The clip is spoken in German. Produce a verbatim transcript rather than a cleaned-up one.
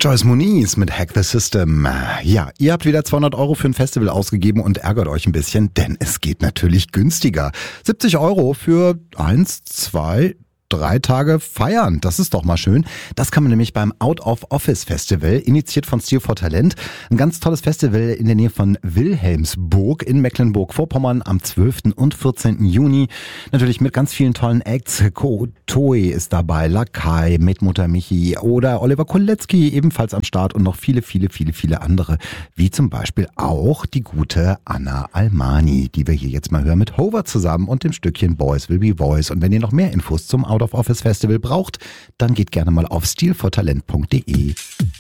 Joyce Muniz mit Hack the System. Ja, ihr habt wieder zweihundert Euro für ein Festival ausgegeben und ärgert euch ein bisschen, denn es geht natürlich günstiger. siebzig Euro für eins, zwei, drei Tage feiern. Das ist doch mal schön. Das kann man nämlich beim Out of Office Festival, initiiert von Steel for Talent. Ein ganz tolles Festival in der Nähe von Wilhelmsburg in Mecklenburg-Vorpommern am zwölften und vierzehnten Juni. Natürlich mit ganz vielen tollen Acts. Toei ist dabei, Lakai, Medmutter Michi oder Oliver Kolecki ebenfalls am Start und noch viele, viele, viele, viele andere. Wie zum Beispiel auch die gute Anna Almani, die wir hier jetzt mal hören mit Hover zusammen und dem Stückchen Boys Will Be Voice. Und wenn ihr noch mehr Infos zum Out of Office Festival braucht, dann geht gerne mal auf steel for talent punkt de.